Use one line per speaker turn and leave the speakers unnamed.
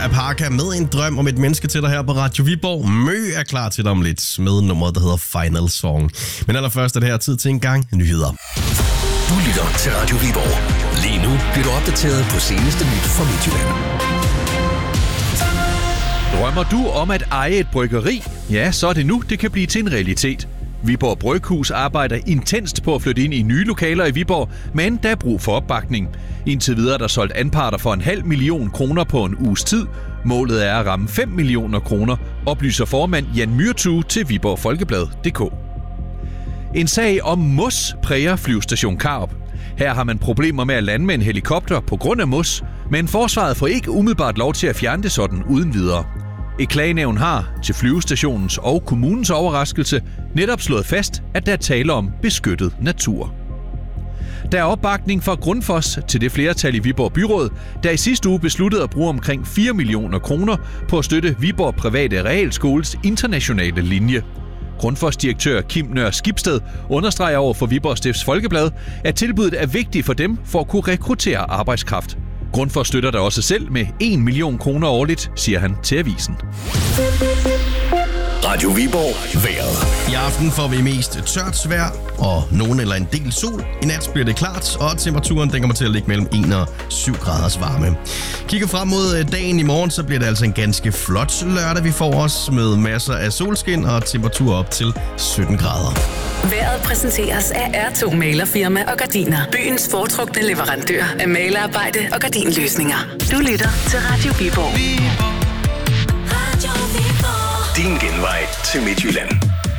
Apaka med en drøm om et menneske til dig her på Radio Viborg. Mø er klar til dig om lidt med nummeret, der hedder Final Song. Men allerførst er det her tid til en gang nyheder.
Du lytter til Radio Viborg. Lige nu bliver du opdateret på seneste nyt fra Midtjylland.
Drømmer du om at eje et bryggeri? Ja, så er det nu, det kan blive til en realitet. Viborg Bryghus arbejder intenst på at flytte ind i nye lokaler i Viborg, men der er brug for opbakning. Indtil videre er der solgt anparter for 500.000 kroner på en uges tid. Målet er at ramme 5 millioner kroner, oplyser formand Jan Myrtue til Viborg Folkeblad.dk. En sag om mos præger flyvestation Karup. Her har man problemer med at lande med en helikopter på grund af mos, men forsvaret får ikke umiddelbart lov til at fjerne det sådan uden videre. Et klagenævn har, til flyvestationens og kommunens overraskelse, netop slået fast, at der er tale om beskyttet natur. Der er opbakning fra Grundfos til det flertal i Viborg Byråd, der i sidste uge besluttede at bruge omkring 4 millioner kroner på at støtte Viborg Private Realskoles internationale linje. Grundfos-direktør Kim Nør Skibsted understreger over for Viborg Stifts Folkeblad, at tilbuddet er vigtigt for dem for at kunne rekruttere arbejdskraft. Grundfos støtter der også selv med 1 million kroner årligt, siger han til avisen.
Radio Viborg vejret.
I aften får vi mest tørt vejr og nogen eller en del sol. I nat bliver det klart, og temperaturen den kommer til at ligge mellem 1 og 7 graders varme. Kigger frem mod dagen i morgen, så bliver det altså en ganske flot lørdag, vi får os med masser af solskin og temperatur op til 17 grader.
Vejret præsenteres af R2 Malerfirma og Gardiner. Byens foretrukne leverandør af malerarbejde og gardinløsninger. Du lytter til Radio Viborg.
Din genvej til Midtjylland.